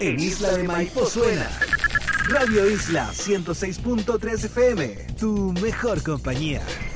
En Isla de Maipo suena Radio Isla 106.3 FM, tu mejor compañía.